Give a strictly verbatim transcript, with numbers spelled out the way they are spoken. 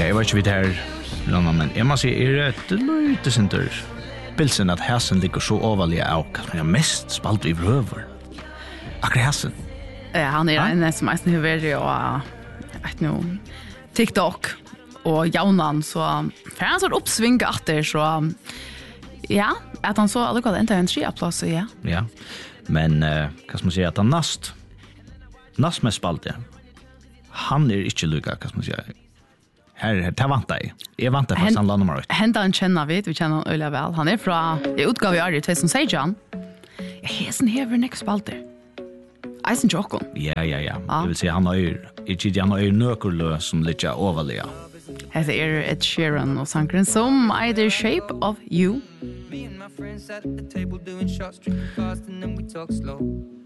Ja, jag vet inte vid det här Lonna, men jag måste säga, är det ett lite center pilsen att häsen ligger så ovanliga av att man har mest spalt i röver. Akkurat häsen. Ja, han är en som är nu och vet nu TikTok och jaunan så för han så uppsvinga att det så ja, att han så alla går inte en tre plats ja. Ja. Men eh, vad ska man säga att han nast nast med spalt ja. Han är inte lika, vad ska man säga. Här här tar vanta i. Jag väntar på San Lando Marot. Hända känner vi, vi känner öliga väl. Han är från jag utgav i år tjugo sexton. Jag hesen hever next spalter. Eisen Jokon. Ja, ja, ja. Det vill säga han har ju inte han har ju nökerlö som lite överliga. Här är Ed Sheeran och sankren som Either Shape of You. Me and my friends sat at the table doing shots, drinking fast, and then we talk slow.